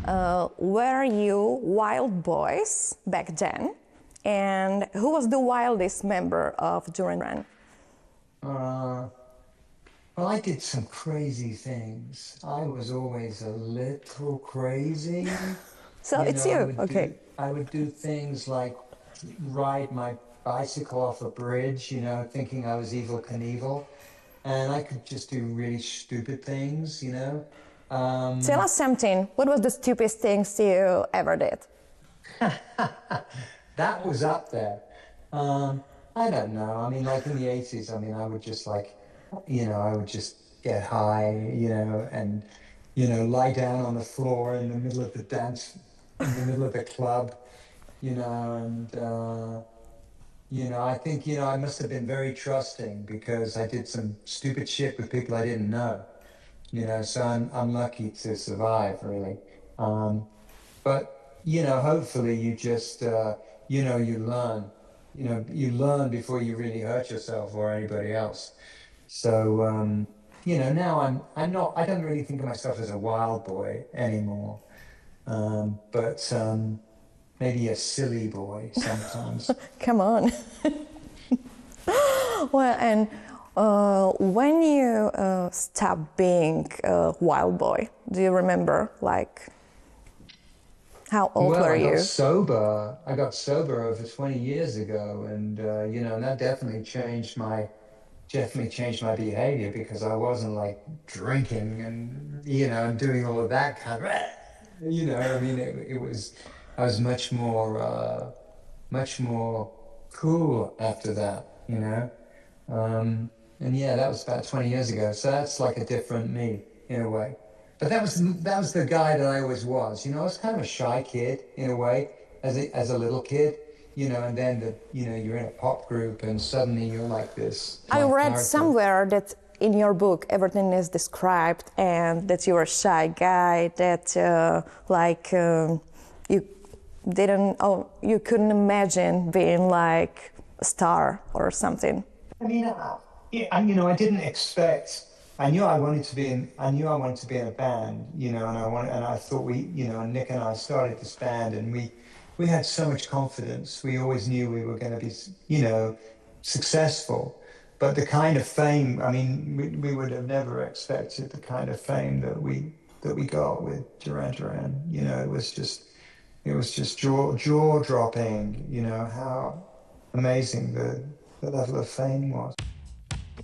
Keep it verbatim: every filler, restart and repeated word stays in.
Uh, were you wild boys back then? And who was the wildest member of Duran Duran? Uh, well, I did some crazy things. I was always a little crazy. So You it's know, I you, would do okay. I would do things like ride my bicycle off a bridge, you know, thinking I was Evel Knievel, and I could just do really stupid things, you know. Tell Um, us something. What was the stupidest things you ever did? that was up there. Um, I don't know. I mean, like in the eighties, I mean, I would just like, you know, I would just get high, you know, and, you know, lie down on the floor in the middle of the dance, in the middle of the club, you know, and, uh, you know, I think, you know, I must have been very trusting because I did some stupid shit with people I didn't know, you know, so I'm, I'm lucky to survive, really. Um, but, you know, hopefully you just, uh, you know, you learn, you know, you learn before you really hurt yourself or anybody else. So, um, you know, now I'm, I'm not, I don't really think of myself as a wild boy anymore. Um, but, um, maybe a silly boy sometimes. Come on. Well, and uh, when you uh, stopped being a wild boy, do you remember, like, how old Well, were I got you? sober. I got sober over twenty years ago, and uh, you know, and that definitely changed my definitely changed my behavior because I wasn't like drinking and you know and doing all of that kind of you know. I mean, it, it was I was much more uh, much more cool after that, you know. Um, and yeah, that was about twenty years ago. So that's like a different me in a way. But that was that was the guy that I always was. You know, I was kind of a shy kid in a way as a as a little kid. You know, and then the you know you're in a pop group and suddenly you're like this I kind of read character. somewhere that in your book everything is described and that you're a shy guy, that uh, like um, you didn't, oh, you couldn't imagine being like a star or something. I mean, I, yeah, I, you know, I didn't expect. I knew I wanted to be in. I knew I wanted to be in a band. You know, and I wanted, and I thought we, you know, Nick and I started this band, and we, we had so much confidence. We always knew we were going to be, you know, successful. But the kind of fame, I mean, we, we would have never expected the kind of fame that we that we got with Duran Duran. You know, it was just, it was just jaw jaw dropping. You know how amazing the the level of fame was.